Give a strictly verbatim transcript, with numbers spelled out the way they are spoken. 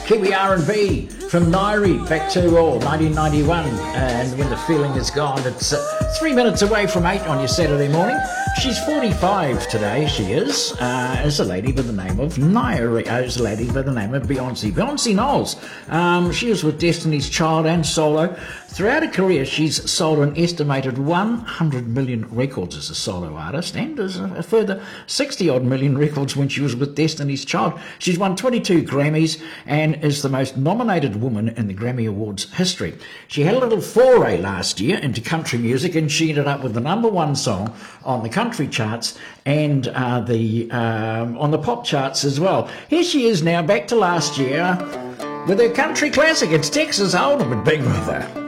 Kiwi R and B from Nairi back to oh, nineteen ninety-one, and When the Feeling Is Gone. It's uh, three minutes away from eight on your Saturday morning. She's forty-five today, she is. Uh, is a lady by the name of Nairi. Uh, is a lady by the name of Beyonce. Beyonce Knowles. Um, she was with Destiny's Child and solo. Throughout her career, she's sold an estimated one hundred million records as a solo artist, and as a further sixty odd million records when she was with Destiny's Child. She's won twenty-two Grammys and is the most nominated woman in the Grammy Awards history. She had a little foray last year into country music, and she ended up with the number one song on the country charts and uh, the um, on the pop charts as well. Here she is now, back to last year with her country classic. It's Texas Hold'em with Big Brother.